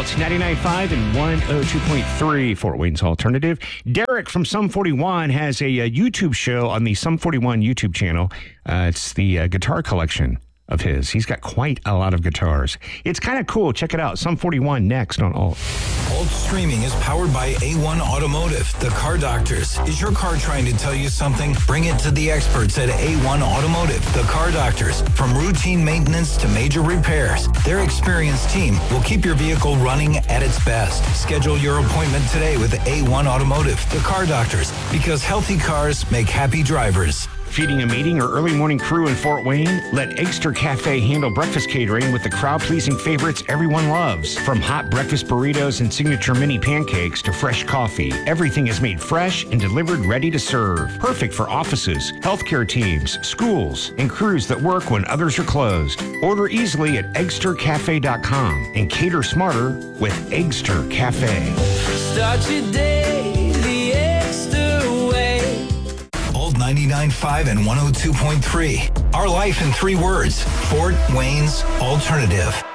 out 99.5 and 102.3 Fort Wayne's Alternative. Derek from Sum 41 has a YouTube show on the Sum 41 YouTube channel. It's the guitar collection of his. He's got quite a lot of guitars. It's kind of cool. Check it out. Sum 41 next on Alt. Alt Streaming is powered by A1 Automotive, the car doctors. Is your car trying to tell you something? Bring it to the experts at A1 Automotive, the car doctors. From routine maintenance to major repairs, their experienced team will keep your vehicle running at its best. Schedule your appointment today with A1 Automotive, the car doctors, because healthy cars make happy drivers. Feeding a meeting or early morning crew in Fort Wayne? Let Eggster Cafe handle breakfast catering with the crowd-pleasing favorites everyone loves. From hot breakfast burritos and signature mini pancakes to fresh coffee, everything is made fresh and delivered ready to serve. Perfect for offices, healthcare teams, schools, and crews that work when others are closed. Order easily at eggstercafe.com and cater smarter with Eggster Cafe. Start your day the Eggster way. Old 99.5 and 102.3. Our life in 3 words. Fort Wayne's Alternative.